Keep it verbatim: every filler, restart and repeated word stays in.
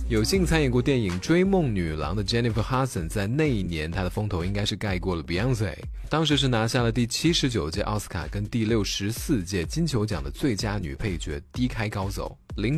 有幸参演过电影《追梦女郎》的 Jennifer Hudson 在那一年她的风头应该是盖过了 Beyonce， 当时是拿下了第七十九届奥斯卡跟第六十四届金球奖的最佳女配角，低开高走。